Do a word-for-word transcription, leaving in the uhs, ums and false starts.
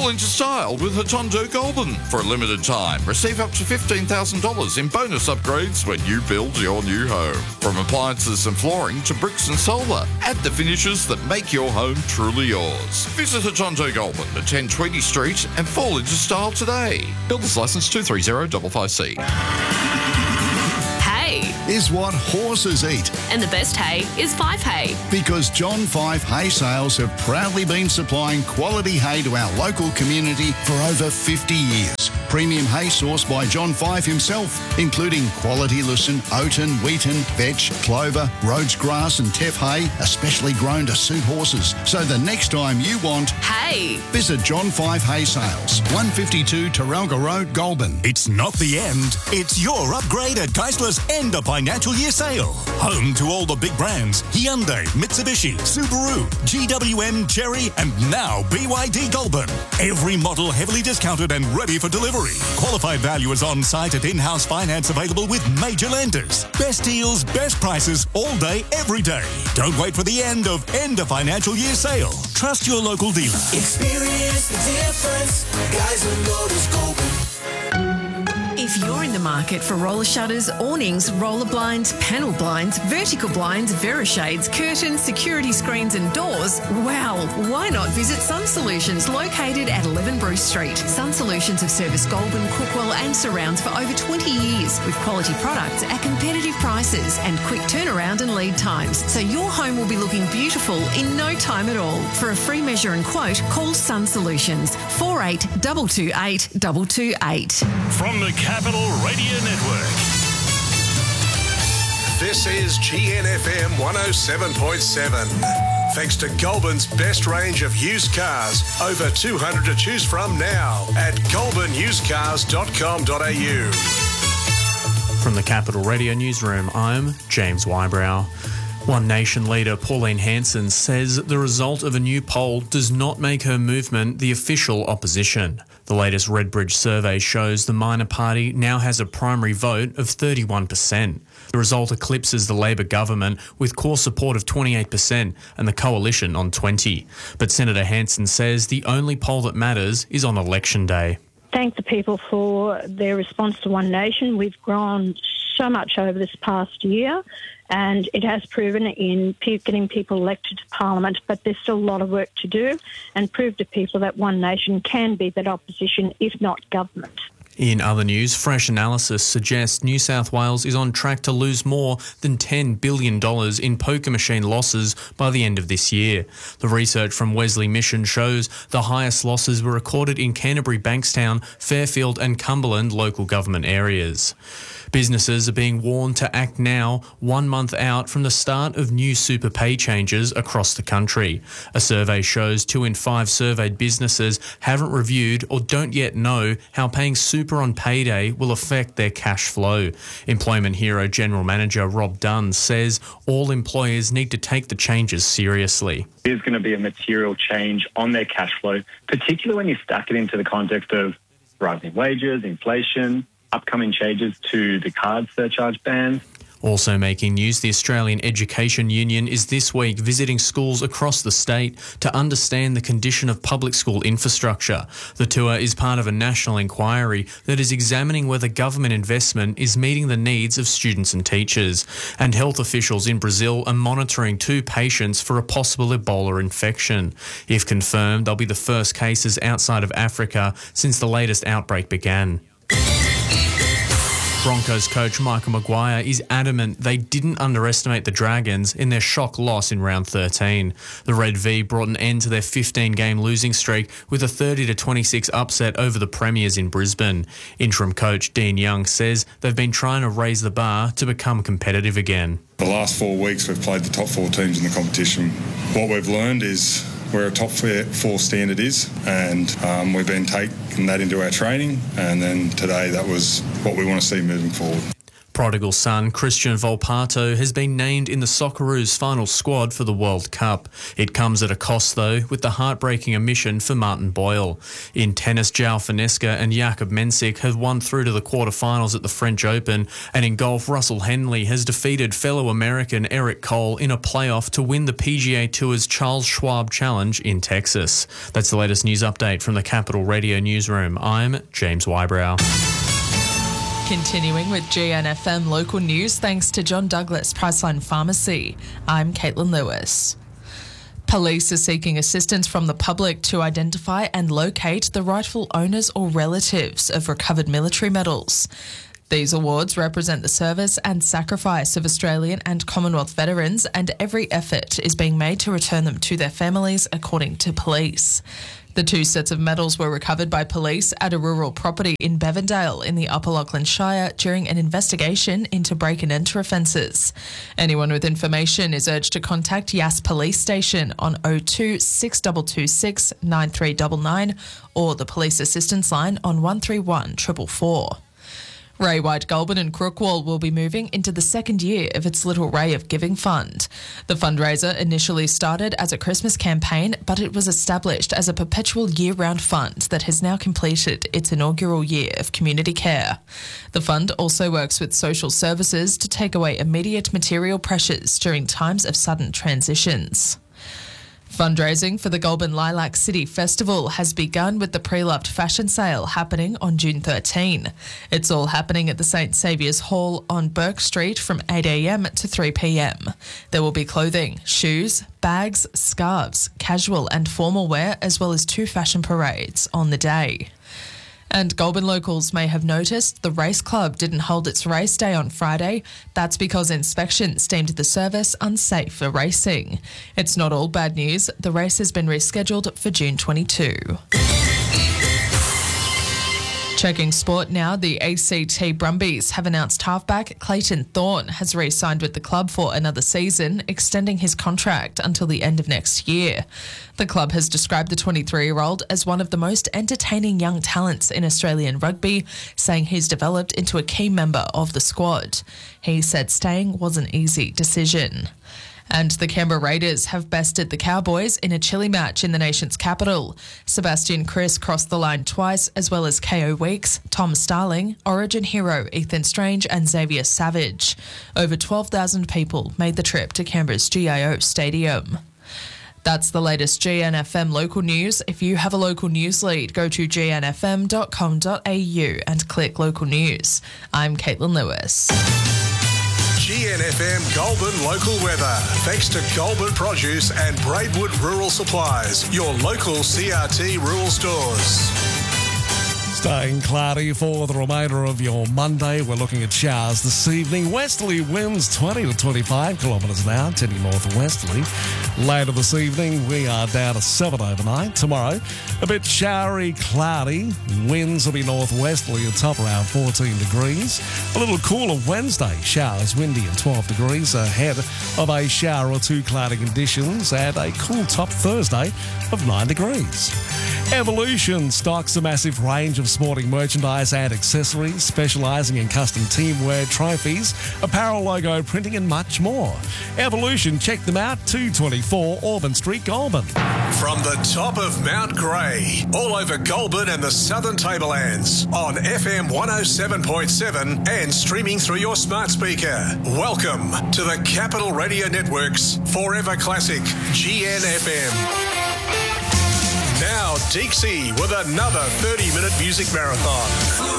Fall into style with Hotondo Goulburn. For a limited time, receive up to fifteen thousand dollars in bonus upgrades when you build your new home. From appliances and flooring to bricks and solar, add the finishes that make your home truly yours. Visit Hotondo Goulburn at ten twenty Street and fall into style today. Builder's Licence two three zero five five C. Hay is what horses eat. And the best hay is Five Hay. Because John Five Hay Sales have proudly been supplying quality hay to our local community for over fifty years. Premium hay sourced by John Five himself, including quality lucerne, oaten, wheaten, vetch, clover, Rhodes grass and teff hay, especially grown to suit horses. So the next time you want hay, visit John Five Hay Sales, one fifty-two Taralga Road, Goulburn. It's not the end. It's your upgrade at Geistler's end of financial year sale. Home to all the big brands: Hyundai, Mitsubishi, Subaru, G W M, Chery, and now B Y D Goulburn. Every model heavily discounted and ready for delivery. Qualified valuers on site at in-house finance available with major lenders. Best deals, best prices, all day, every day. Don't wait for the end of end of financial year sale. Trust your local dealer. Experience the difference. Geisler Motors Goulburn. If you're in the market for roller shutters, awnings, roller blinds, panel blinds, vertical blinds, Verishades, curtains, security screens and doors, wow, why not visit Sun Solutions, located at eleven Bruce Street. Sun Solutions have serviced Goulburn, Crookwell and surrounds for over twenty years with quality products at competitive prices and quick turnaround and lead times. So your home will be looking beautiful in no time at all. For a free measure and quote, call Sun Solutions, four eight two two eight two two eight. From the Capital Radio Network. This is G N F M one oh seven point seven. Thanks to Goulburn's best range of used cars. Over two hundred to choose from now at goulburn used cars dot com dot a u. From the Capital Radio Newsroom, I'm James Wybrow. One Nation leader Pauline Hanson says the result of a new poll does not make her movement the official opposition. The latest Redbridge survey shows the minor party now has a primary vote of thirty-one percent. The result eclipses the Labor government with core support of twenty-eight percent and the coalition on twenty percent. But Senator Hanson says the only poll that matters is on election day. Thank the people for their response to One Nation. We've grown so much over this past year, and it has proven in getting people elected to Parliament, but there's still a lot of work to do and prove to people that One Nation can be that opposition, if not government. In other news, fresh analysis suggests New South Wales is on track to lose more than ten billion dollars in poker machine losses by the end of this year. The research from Wesley Mission shows the highest losses were recorded in Canterbury, Bankstown, Fairfield and Cumberland local government areas. Businesses are being warned to act now, one month out from the start of new super pay changes across the country. A survey shows two in five surveyed businesses haven't reviewed or don't yet know how paying super on payday will affect their cash flow. Employment Hero General Manager Rob Dunn says all employers need to take the changes seriously. There's going to be a material change on their cash flow, particularly when you stack it into the context of rising wages, inflation, upcoming changes to the card surcharge bans. Also making news, the Australian Education Union is this week visiting schools across the state to understand the condition of public school infrastructure. The tour is part of a national inquiry that is examining whether government investment is meeting the needs of students and teachers. And health officials in Brazil are monitoring two patients for a possible Ebola infection. If confirmed, they'll be the first cases outside of Africa since the latest outbreak began. Broncos coach Michael Maguire is adamant they didn't underestimate the Dragons in their shock loss in round thirteen. The Red V brought an end to their fifteen-game losing streak with a thirty to twenty-six upset over the Premiers in Brisbane. Interim coach Dean Young says they've been trying to raise the bar to become competitive again. The last four weeks we've played the top four teams in the competition. What we've learned is where a top four standard is, and um, we've been taking that into our training, and then today that was what we want to see moving forward. Prodigal son Christian Volpato has been named in the Socceroos final squad for the World Cup. It comes at a cost, though, with the heartbreaking omission for Martin Boyle. In tennis, João Finesca and Jakub Mensik have won through to the quarterfinals at the French Open, and in golf, Russell Henley has defeated fellow American Eric Cole in a playoff to win the P G A Tour's Charles Schwab Challenge in Texas. That's the latest news update from the Capital Radio newsroom. I'm James Wybrow. Continuing with G N F M local news, thanks to John Douglas Priceline Pharmacy. I'm Caitlin Lewis. Police are seeking assistance from the public to identify and locate the rightful owners or relatives of recovered military medals. These awards represent the service and sacrifice of Australian and Commonwealth veterans, and every effort is being made to return them to their families, according to police. The two sets of medals were recovered by police at a rural property in Bevendale in the Upper Lachlan Shire during an investigation into break and enter offences. Anyone with information is urged to contact Yass Police Station on oh two six two two six nine three nine nine or the Police Assistance Line on one three one four four four. Ray White Goulburn and Crookwell will be moving into the second year of its Little Ray of Giving Fund. The fundraiser initially started as a Christmas campaign, but it was established as a perpetual year-round fund that has now completed its inaugural year of community care. The fund also works with social services to take away immediate material pressures during times of sudden transitions. Fundraising for the Goulburn Lilac City Festival has begun with the pre-loved fashion sale happening on June thirteenth. It's all happening at the Saint Saviour's Hall on Burke Street from eight a m to three p m. There will be clothing, shoes, bags, scarves, casual and formal wear, as well as two fashion parades on the day. And Goulburn locals may have noticed the race club didn't hold its race day on Friday. That's because inspections deemed the service unsafe for racing. It's not all bad news. The race has been rescheduled for June twenty-second. Checking sport now, the A C T Brumbies have announced halfback Clayton Thorne has re-signed with the club for another season, extending his contract until the end of next year. The club has described the twenty-three-year-old as one of the most entertaining young talents in Australian rugby, saying he's developed into a key member of the squad. He said staying was an easy decision. And the Canberra Raiders have bested the Cowboys in a chilly match in the nation's capital. Sebastian Kris crossed the line twice, as well as K O Weeks, Tom Starling, Origin hero Ethan Strange and Xavier Savage. Over twelve thousand people made the trip to Canberra's G I O Stadium. That's the latest G N F M local news. If you have a local news lead, go to g n f m dot com dot a u and click local news. I'm Caitlin Lewis. G N F M Goulburn local weather. Thanks to Goulburn Produce and Braidwood Rural Supplies, your local C R T rural stores. Staying cloudy for the remainder of your Monday. We're looking at showers this evening. Westerly winds twenty to twenty-five kilometres an hour, tending northwesterly. Later this evening, we are down to seven overnight. Tomorrow, a bit showery, cloudy. Winds will be northwesterly at top around fourteen degrees. A little cooler Wednesday. Showers, windy and twelve degrees ahead of a shower or two cloudy conditions, and a cool top Thursday of nine degrees. Evolution stocks a massive range of sporting merchandise and accessories, specialising in custom teamwear, trophies, apparel logo printing and much more. Evolution, check them out, two twenty-four Auburn Street, Goulburn. From the top of Mount Grey, all over Goulburn and the Southern Tablelands, on F M one oh seven point seven and streaming through your smart speaker. Welcome to the Capital Radio Network's Forever Classic G N F M. Now, Deeksy with another thirty-minute music marathon.